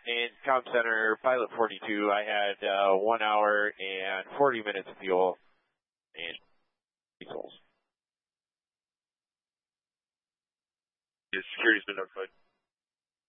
In Comm Center, Pilot 42, I had 1 hour and 40 minutes of fuel and diesels. Security's been notified.